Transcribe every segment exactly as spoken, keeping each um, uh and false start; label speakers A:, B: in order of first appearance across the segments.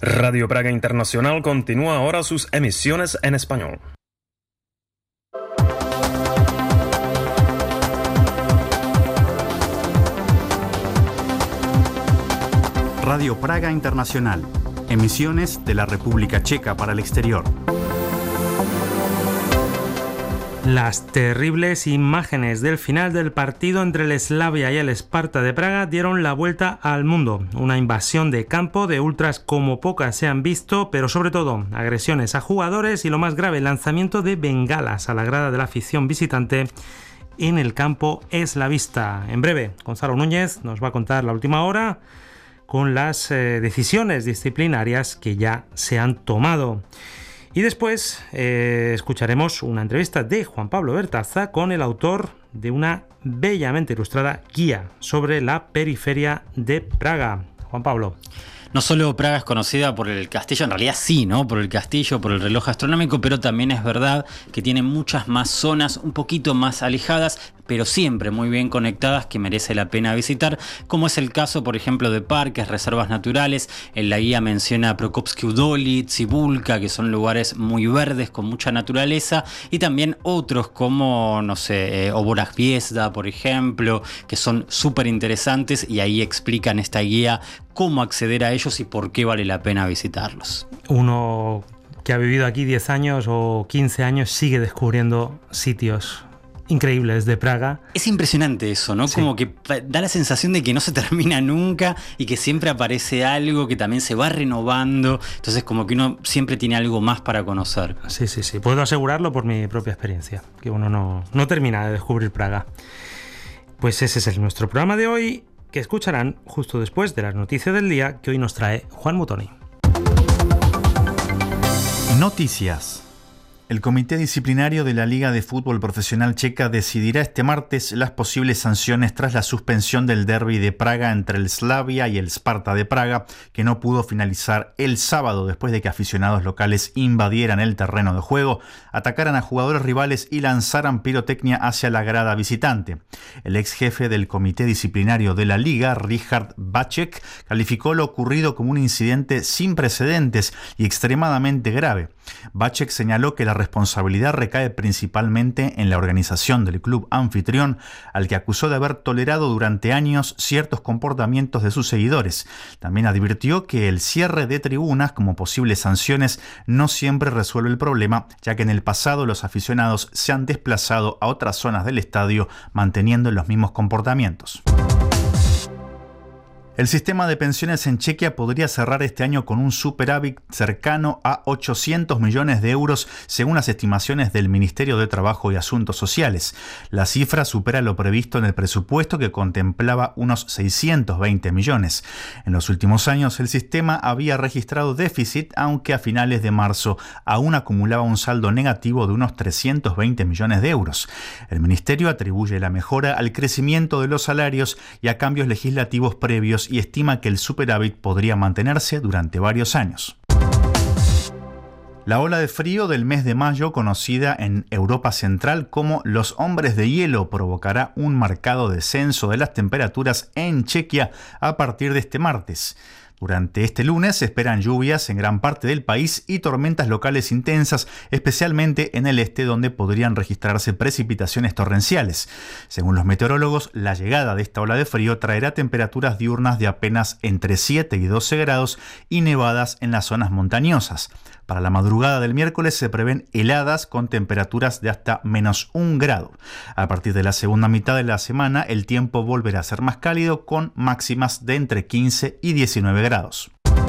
A: Radio Praga Internacional continúa ahora sus emisiones en español.
B: Radio Praga Internacional. Emisiones de la República Checa para el exterior.
C: Las terribles imágenes del final del partido entre el Slavia y el Sparta de Praga dieron la vuelta al mundo. Una invasión de campo de ultras como pocas se han visto, pero sobre todo agresiones a jugadores y, lo más grave, lanzamiento de bengalas a la grada de la afición visitante en el campo eslavista. En breve, Gonzalo Núñez nos va a contar la última hora con las eh, decisiones disciplinarias que ya se han tomado. Y después eh, escucharemos una entrevista de Juan Pablo Bertaza con el autor de una bellamente ilustrada guía sobre la periferia de Praga. Juan Pablo.
D: No solo Praga es conocida por el castillo, en realidad sí, ¿no? Por el castillo, por el reloj astronómico, pero también es verdad que tiene muchas más zonas un poquito más alejadas, pero siempre muy bien conectadas, que merece la pena visitar, como es el caso, por ejemplo, de parques, reservas naturales. En la guía menciona Prokopsky Udoli, Cibulka, que son lugares muy verdes, con mucha naturaleza, y también otros como, no sé, eh, Oborag Hviezda, por ejemplo, que son súper interesantes, y ahí explican esta guía cómo acceder a ellos y por qué vale la pena visitarlos.
C: Uno que ha vivido aquí diez años o quince años sigue descubriendo sitios increíbles de Praga.
D: Es impresionante eso, ¿no? Sí. Como que da la sensación de que no se termina nunca y que siempre aparece algo que también se va renovando. Entonces como que uno siempre tiene algo más para conocer.
C: Sí, sí, sí. Puedo asegurarlo por mi propia experiencia, que uno no, no termina de descubrir Praga. Pues ese es el, nuestro programa de hoy, que escucharán justo después de las noticias del día que hoy nos trae Juan Mutoni.
B: Noticias. El Comité Disciplinario de la Liga de Fútbol Profesional Checa decidirá este martes las posibles sanciones tras la suspensión del derbi de Praga entre el Slavia y el Sparta de Praga, que no pudo finalizar el sábado después de que aficionados locales invadieran el terreno de juego, atacaran a jugadores rivales y lanzaran pirotecnia hacia la grada visitante. El ex jefe del Comité Disciplinario de la Liga, Richard Bacek, calificó lo ocurrido como un incidente sin precedentes y extremadamente grave. Bacek señaló que la responsabilidad recae principalmente en la organización del club anfitrión, al que acusó de haber tolerado durante años ciertos comportamientos de sus seguidores. También advirtió que el cierre de tribunas como posibles sanciones no siempre resuelve el problema, ya que en el pasado los aficionados se han desplazado a otras zonas del estadio manteniendo los mismos comportamientos. El sistema de pensiones en Chequia podría cerrar este año con un superávit cercano a ochocientos millones de euros, según las estimaciones del Ministerio de Trabajo y Asuntos Sociales. La cifra supera lo previsto en el presupuesto, que contemplaba unos seiscientos veinte millones. En los últimos años el sistema había registrado déficit, aunque a finales de marzo aún acumulaba un saldo negativo de unos trescientos veinte millones de euros. El Ministerio atribuye la mejora al crecimiento de los salarios y a cambios legislativos previos, y estima que el superávit podría mantenerse durante varios años. La ola de frío del mes de mayo, conocida en Europa Central como los hombres de hielo, provocará un marcado descenso de las temperaturas en Chequia a partir de este martes. Durante este lunes se esperan lluvias en gran parte del país y tormentas locales intensas, especialmente en el este, donde podrían registrarse precipitaciones torrenciales. Según los meteorólogos, la llegada de esta ola de frío traerá temperaturas diurnas de apenas entre siete y doce grados y nevadas en las zonas montañosas. Para la madrugada del miércoles se prevén heladas con temperaturas de hasta menos un grado. A partir de la segunda mitad de la semana, el tiempo volverá a ser más cálido, con máximas de entre quince y diecinueve grados.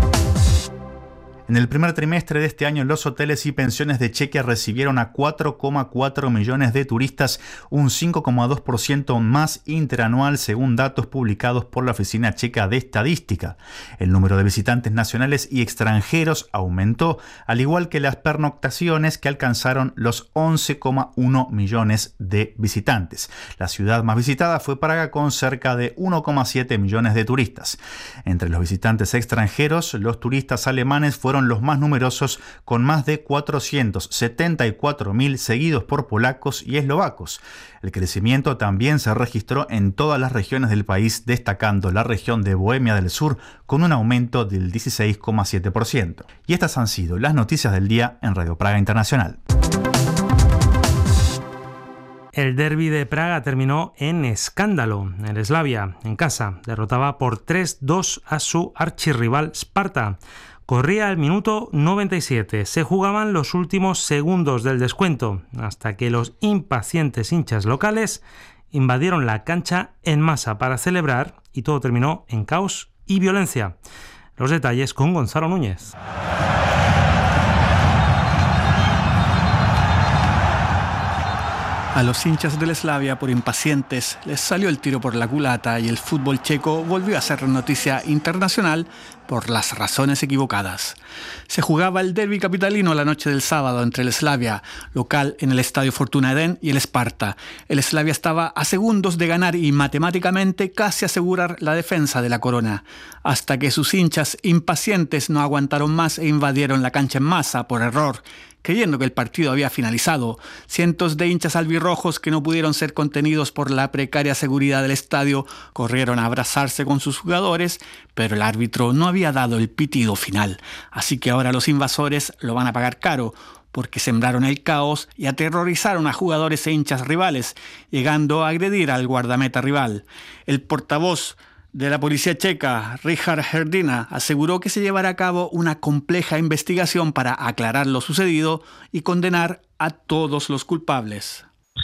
B: En el primer trimestre de este año, los hoteles y pensiones de Chequia recibieron a cuatro coma cuatro millones de turistas, un cinco coma dos por ciento más interanual, según datos publicados por la Oficina Checa de Estadística. El número de visitantes nacionales y extranjeros aumentó, al igual que las pernoctaciones, que alcanzaron los once coma uno millones de visitantes. La ciudad más visitada fue Praga, con cerca de uno coma siete millones de turistas. Entre los visitantes extranjeros, los turistas alemanes fueron fueron los más numerosos, con más de cuatrocientos setenta y cuatro mil, seguidos por polacos y eslovacos. El crecimiento también se registró en todas las regiones del país, destacando la región de Bohemia del Sur con un aumento del dieciséis coma siete por ciento. Y estas han sido las noticias del día en Radio Praga Internacional.
C: El derbi de Praga terminó en escándalo. El Slavia, en casa, derrotaba por tres dos a su archirrival Sparta. Corría el minuto noventa y siete. Se jugaban los últimos segundos del descuento, hasta que los impacientes hinchas locales invadieron la cancha en masa para celebrar, y todo terminó en caos y violencia. Los detalles con Gonzalo Núñez.
E: A los hinchas del Slavia, por impacientes, les salió el tiro por la culata y el fútbol checo volvió a ser noticia internacional por las razones equivocadas. Se jugaba el derbi capitalino la noche del sábado entre el Slavia, local en el estadio Fortuna Eden, y el Sparta. El Slavia estaba a segundos de ganar y matemáticamente casi asegurar la defensa de la corona, hasta que sus hinchas impacientes no aguantaron más e invadieron la cancha en masa por error, creyendo que el partido había finalizado. Cientos de hinchas albirrojos que no pudieron ser contenidos por la precaria seguridad del estadio corrieron a abrazarse con sus jugadores, pero el árbitro no había dado el pitido final. Así que ahora los invasores lo van a pagar caro, porque sembraron el caos y aterrorizaron a jugadores e hinchas rivales, llegando a agredir al guardameta rival. El portavoz de la policía checa, Richard Hrdina, aseguró que se llevará a cabo una compleja investigación para aclarar lo sucedido y condenar a todos los culpables.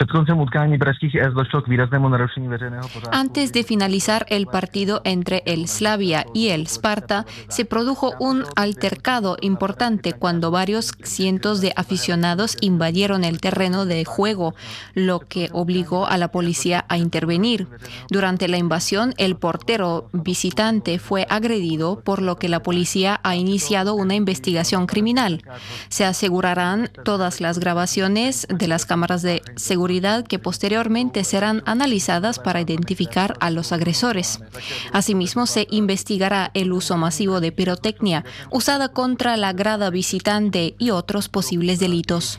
F: Antes de finalizar el partido entre el Slavia y el Sparta, se produjo un altercado importante cuando varios cientos de aficionados invadieron el terreno de juego, lo que obligó a la policía a intervenir. Durante la invasión, el portero visitante fue agredido, por lo que la policía ha iniciado una investigación criminal. Se asegurarán todas las grabaciones de las cámaras de seguridad que posteriormente serán analizadas para identificar a los agresores. Asimismo, se investigará el uso masivo de pirotecnia usada contra la grada visitante y otros posibles delitos.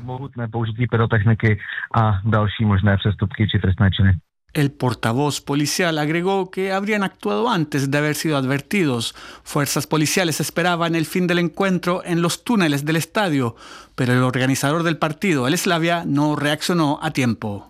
E: El portavoz policial agregó que habrían actuado antes de haber sido advertidos. Fuerzas policiales esperaban el fin del encuentro en los túneles del estadio, pero el organizador del partido, el Slavia, no reaccionó a tiempo.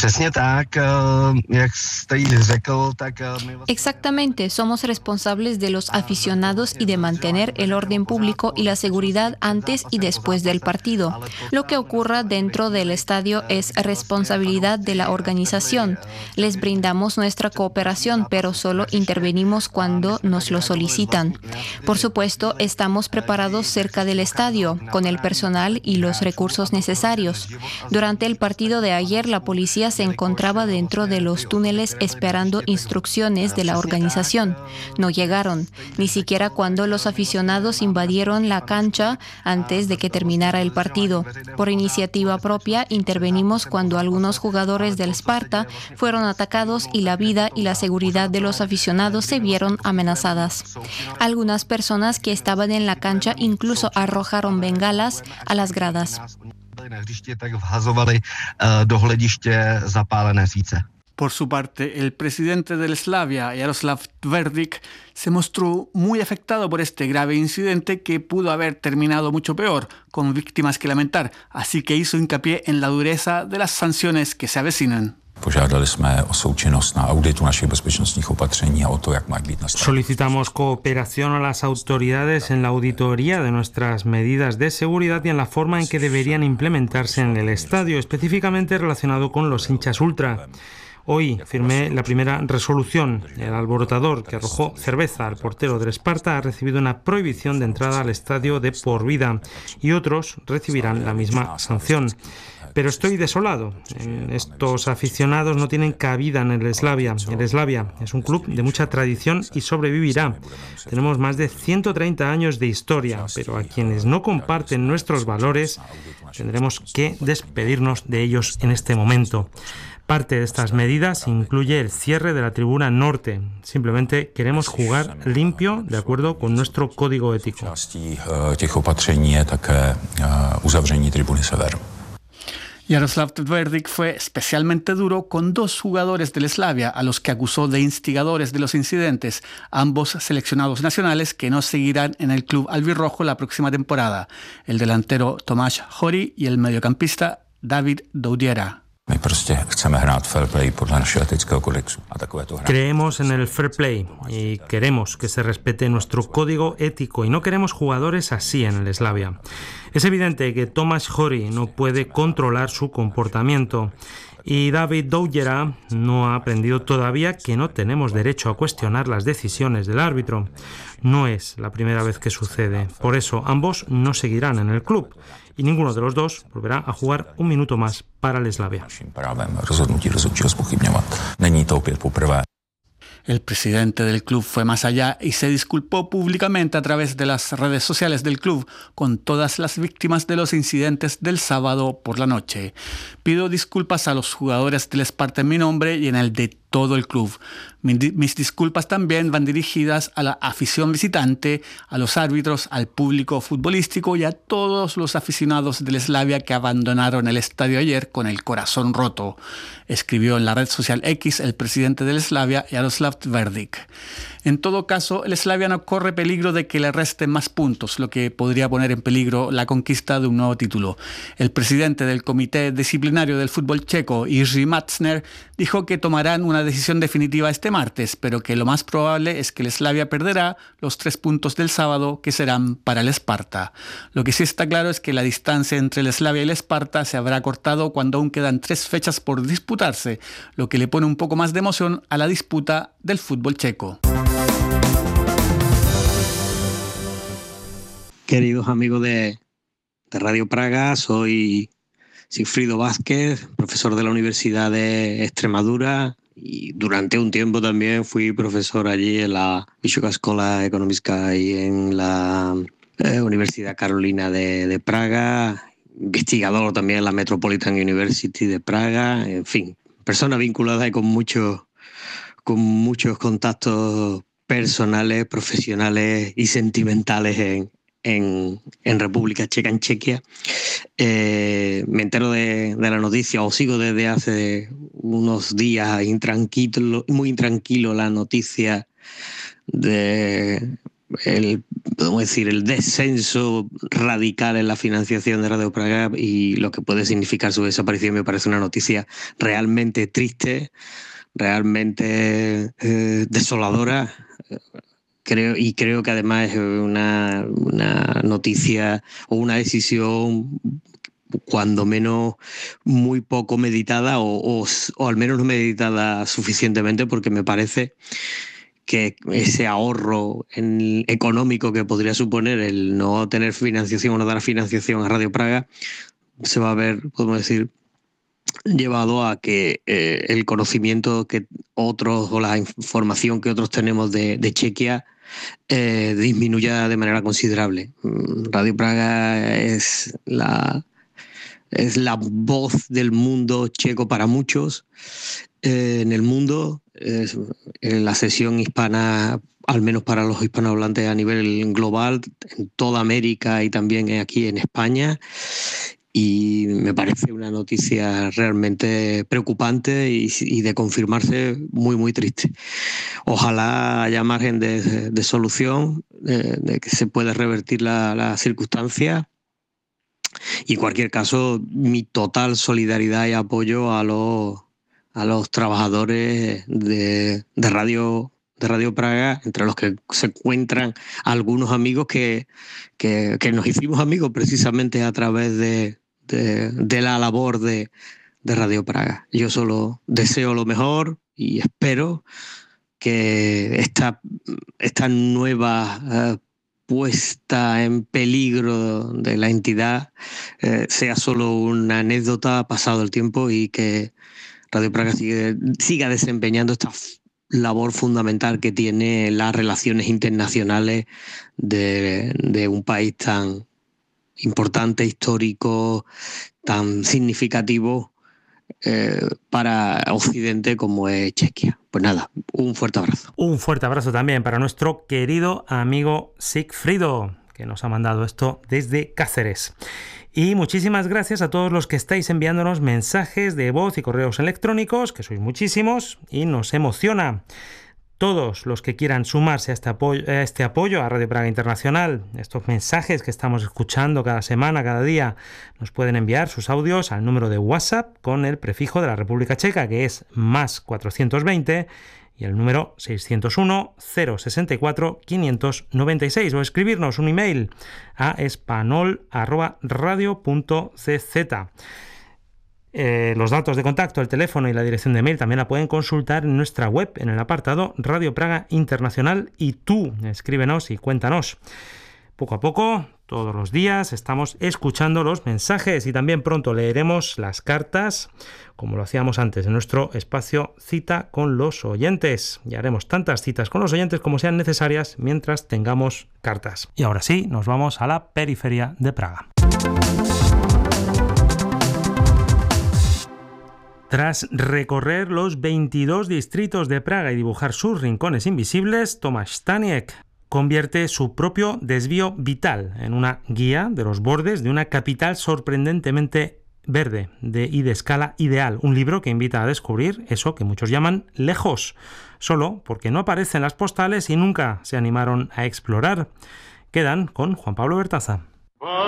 F: Exactamente, somos responsables de los aficionados y de mantener el orden público y la seguridad antes y después del partido. Lo que ocurra dentro del estadio es responsabilidad de la organización. Les brindamos nuestra cooperación, pero solo intervenimos cuando nos lo solicitan. Por supuesto, estamos preparados cerca del estadio, con el personal y los recursos necesarios. Durante el partido de ayer, la policía se encontraba dentro de los túneles esperando instrucciones de la organización. No llegaron, ni siquiera cuando los aficionados invadieron la cancha antes de que terminara el partido. Por iniciativa propia, intervenimos cuando algunos jugadores del Sparta fueron atacados y la vida y la seguridad de los aficionados se vieron amenazadas. Algunas personas que estaban en la cancha incluso arrojaron bengalas a las gradas.
E: Por su parte, el presidente del Slavia, Jaroslav Tvrdik, se mostró muy afectado por este grave incidente que pudo haber terminado mucho peor, con víctimas que lamentar, así que hizo hincapié en la dureza de las sanciones que se avecinan.
C: Solicitamos cooperación a las autoridades en la auditoría de nuestras medidas de seguridad y en la forma en que deberían implementarse en el estadio, específicamente relacionado con los hinchas ultra. Hoy firmé la primera resolución. El alborotador que arrojó cerveza al portero del Sparta ha recibido una prohibición de entrada al estadio de por vida y otros recibirán la misma sanción. Pero estoy desolado. Estos aficionados no tienen cabida en el Slavia. El Slavia es un club de mucha tradición y sobrevivirá. Tenemos más de ciento treinta años de historia, pero a quienes no comparten nuestros valores tendremos que despedirnos de ellos en este momento. Parte de estas medidas incluye el cierre de la tribuna norte. Simplemente queremos jugar limpio de acuerdo con nuestro código ético.
E: Jaroslav Tvrdik fue especialmente duro con dos jugadores del Slavia a los que acusó de instigadores de los incidentes, ambos seleccionados nacionales que no seguirán en el club albirrojo la próxima temporada, el delantero Tomáš Hori y el mediocampista David Doudiera.
C: Creemos en el fair play y queremos que se respete nuestro código ético y no queremos jugadores así en el Slavia. Es evidente que Tomáš Hori no puede controlar su comportamiento y David Doudiera no ha aprendido todavía que no tenemos derecho a cuestionar las decisiones del árbitro. No es la primera vez que sucede, por eso ambos no seguirán en el club y ninguno de los dos volverá a jugar un minuto más para el Slavia.
E: El presidente del club fue más allá y se disculpó públicamente a través de las redes sociales del club con todas las víctimas de los incidentes del sábado por la noche. Pido disculpas a los jugadores del Sparta en mi nombre y en el de todo el club. Mis disculpas también van dirigidas a la afición visitante, a los árbitros, al público futbolístico y a todos los aficionados del Slavia que abandonaron el estadio ayer con el corazón roto, escribió en la red social X el presidente del Slavia, Jaroslav Tvrdik. En todo caso, el Slavia no corre peligro de que le resten más puntos, lo que podría poner en peligro la conquista de un nuevo título. El presidente del Comité Disciplinario del Fútbol Checo, Jiří Matzner, dijo que tomarán una decisión definitiva este martes, pero que lo más probable es que el Slavia perderá los tres puntos del sábado que serán para el Sparta. Lo que sí está claro es que la distancia entre el Slavia y el Sparta se habrá cortado cuando aún quedan tres fechas por disputarse, lo que le pone un poco más de emoción a la disputa del fútbol checo.
G: Queridos amigos de, de Radio Praga, soy Sigfrido Vázquez, profesor de la Universidad de Extremadura y durante un tiempo también fui profesor allí en la Vysoká škola ekonomická y en la eh, Universidad Carolina de, de Praga, investigador también en la Metropolitan University de Praga, en fin, persona vinculada y con muchos con muchos contactos personales, profesionales y sentimentales en En, en República Checa, en Chequia. Eh, me entero de, de la noticia, o sigo desde hace unos días intranquilo, muy intranquilo la noticia de el, podemos decir, el descenso radical en la financiación de Radio Praga y lo que puede significar su desaparición. Me parece una noticia realmente triste, realmente eh, desoladora. Creo, y creo que además es una, una noticia o una decisión cuando menos muy poco meditada o, o, o al menos no meditada suficientemente, porque me parece que ese ahorro en, económico que podría suponer el no tener financiación o no dar financiación a Radio Praga se va a ver, podemos decir, llevado a que eh, el conocimiento que otros o la información que otros tenemos de, de Chequia eh, disminuya de manera considerable. Radio Praga es la, es la voz del mundo checo para muchos eh, en el mundo, es la sesión hispana, al menos para los hispanohablantes a nivel global, en toda América y también aquí en España. Y me parece una noticia realmente preocupante y, y de confirmarse muy, muy triste. Ojalá haya margen de, de solución, de, de que se pueda revertir la, la circunstancia. Y en cualquier caso, mi total solidaridad y apoyo a los, a los trabajadores de, de Radio de Radio Praga, entre los que se encuentran algunos amigos que, que, que nos hicimos amigos precisamente a través de De, de la labor de, de Radio Praga. Yo solo deseo lo mejor y espero que esta, esta nueva eh, puesta en peligro de la entidad eh, sea solo una anécdota pasado el tiempo y que Radio Praga sigue, siga desempeñando esta labor fundamental que tiene las relaciones internacionales de, de un país tan importante, histórico, tan significativo eh, para Occidente como es Chequia. Pues nada, un fuerte abrazo.
C: Un fuerte abrazo también para nuestro querido amigo Sigfrido, que nos ha mandado esto desde Cáceres. Y muchísimas gracias a todos los que estáis enviándonos mensajes de voz y correos electrónicos, que sois muchísimos y nos emociona. Todos los que quieran sumarse a este apoyo, a este apoyo a Radio Praga Internacional, estos mensajes que estamos escuchando cada semana, cada día, nos pueden enviar sus audios al número de WhatsApp con el prefijo de la República Checa, que es más cuatrocientos veinte, y el número seiscientos uno, cero sesenta y cuatro, quinientos noventa y seis, o escribirnos un email a espanol arroba radio punto c z. Eh, los datos de contacto, el teléfono y la dirección de mail también la pueden consultar en nuestra web, en el apartado Radio Praga Internacional. Y tú, escríbenos y cuéntanos. Poco a poco, todos los días, estamos escuchando los mensajes y también pronto leeremos las cartas, como lo hacíamos antes en nuestro espacio Cita con los Oyentes. Y haremos tantas citas con los oyentes como sean necesarias mientras tengamos cartas. Y ahora sí, nos vamos a la periferia de Praga. Tras recorrer los veintidós distritos de Praga y dibujar sus rincones invisibles, Tomáš Staněk convierte su propio desvío vital en una guía de los bordes de una capital sorprendentemente verde de, y de escala ideal. Un libro que invita a descubrir eso que muchos llaman lejos, solo porque no aparecen las postales y nunca se animaron a explorar. Quedan con Juan Pablo Bertaza.